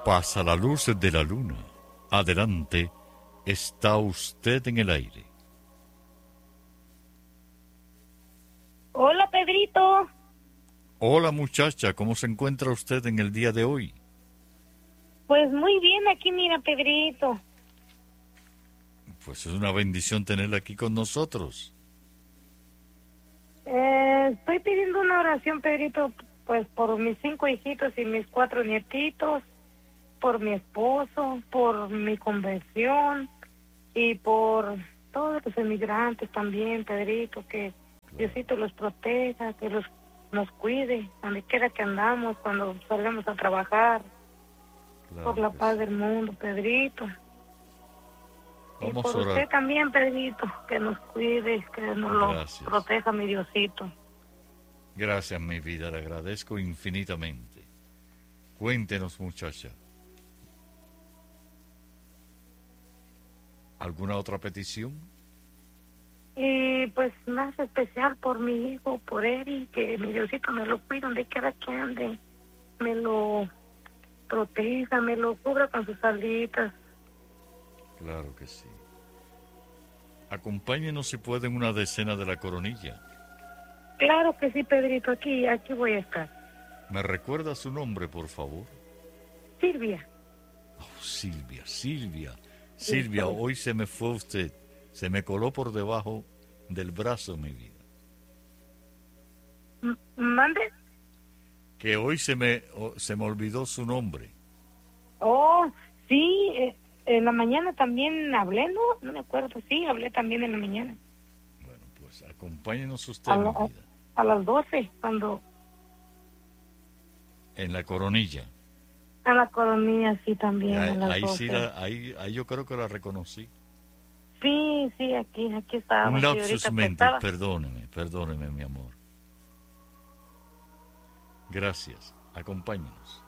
Pasa la luz de la luna. Adelante, está usted en el aire. Hola, Pedrito. Hola muchacha, ¿cómo se encuentra usted en el día de hoy? Pues muy bien aquí, mira, Pedrito. Pues es una bendición tenerla aquí con nosotros. Estoy pidiendo una oración, Pedrito, pues por mis 5 hijitos y mis 4 nietitos, por mi esposo, por mi conversión y por todos los emigrantes también, Pedrito, que Diosito los proteja, que nos cuide, donde quiera que andamos, cuando salgamos a trabajar, por la paz del mundo, Pedrito. Vamos y por a orar. usted también, Pedrito, que nos cuide, que nos lo proteja, mi Diosito. Gracias, mi vida, le agradezco infinitamente. Cuéntenos, muchacha. ¿Alguna otra petición? Y pues más especial por mi hijo, por Eri, que mi Diosito me lo cuide donde quiera que ande, me lo proteja, me lo cubra con sus alitas. Claro que sí. Acompáñenos si puede en una decena de la coronilla. Claro que sí, Pedrito, aquí voy a estar. ¿Me recuerda su nombre, por favor? Silvia. Oh, Silvia, hoy se me fue usted. Se me coló por debajo del brazo, mi vida. ¿Mande? Que hoy se me olvidó su nombre. Oh, sí, en la mañana también hablé, ¿no? No me acuerdo, sí, hablé también en la mañana. Bueno, pues acompáñenos usted, mi vida. A las 12, cuando... En la coronilla. A la coronilla, sí, también, a las 12. Sí, ahí yo creo que la reconocí. Sí, aquí estaba. Un lapsus mentis, perdóneme, mi amor. Gracias, acompáñenos.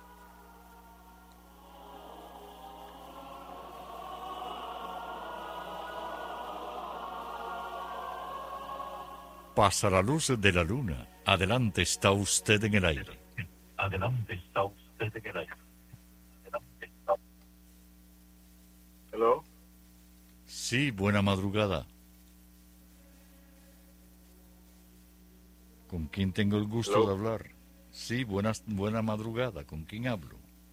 Pasa la luz de la luna. Adelante, está usted en el aire. Adelante, está usted en el aire. Adelante, está... ¿Hello? Sí, buena madrugada. ¿Con quién tengo el gusto de hablar? Sí, buena madrugada. ¿Con quién hablo?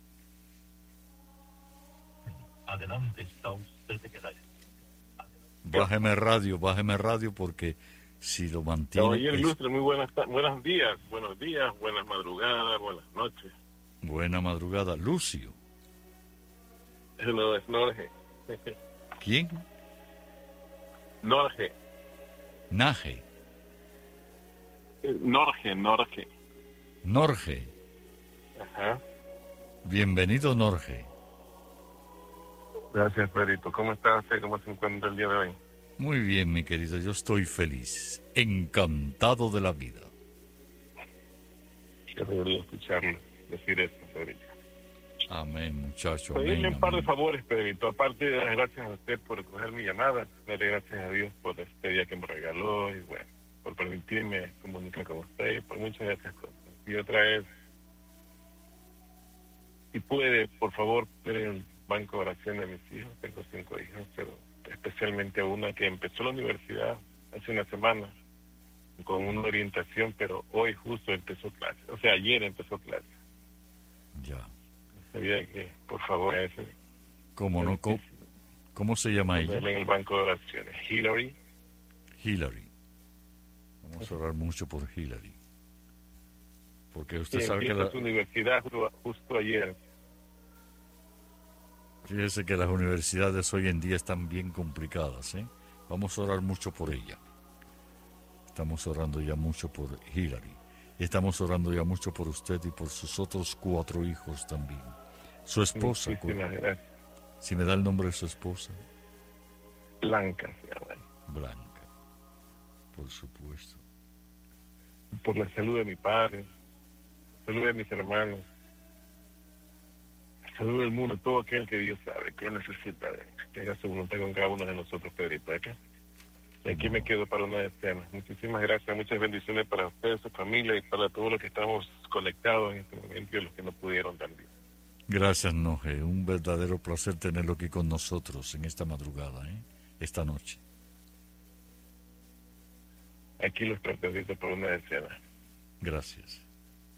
Adelante, está usted en el aire. Bájeme radio porque si lo mantiene... Caballero ilustre, muy buenos días, buenas madrugadas, buenas noches. Buena madrugada. Lucio. No, es Norge. ¿Quién? Norge. Naje. Norge. Ajá. Bienvenido, Norge. Gracias, Pedrito. ¿Cómo está usted? ¿Cómo se encuentra el día de hoy? Muy bien, mi querido. Yo estoy feliz. Encantado de la vida. Qué alegría escucharlo decir esto, Pedrito. Amén, muchacho. Pedirle un par de favores, Pedrito. Aparte de las gracias a usted por coger mi llamada, darle gracias a Dios por este día que me regaló y bueno, por permitirme comunicar con usted y por muchas gracias cosas. Y otra es, si puede, por favor, ver el banco de oración de mis hijos. Tengo 5 hijos, pero especialmente una que empezó la universidad hace una semana con una orientación, pero hoy justo empezó clase. O sea, ayer empezó clase. Ya. Sabía que, por favor, ese. ¿Cómo no? ¿Cómo se llama ella? En el banco de oraciones. Hillary. Vamos a orar mucho por Hillary. Porque usted sí, sabe que la universidad justo ayer. Fíjese que las universidades hoy en día están bien complicadas, ¿eh? Vamos a orar mucho por ella. Estamos orando ya mucho por Hillary. Y estamos orando ya mucho por usted y por sus otros 4 hijos también. Su esposa. Si me da el nombre de su esposa. Blanca se llama. Blanca. Por supuesto. Por la salud de mi padre. La salud de mis hermanos. La salud del mundo. Todo aquel que Dios sabe que necesita que haga su voluntad con cada uno de nosotros, Pedrito. Y aquí me quedo para una escena. Muchísimas gracias, muchas bendiciones para ustedes, su familia y para todos los que estamos conectados en este momento y los que no pudieron también. Gracias, Noje. Un verdadero placer tenerlo aquí con nosotros en esta madrugada, esta noche. Aquí los trataditos por una decena. Gracias.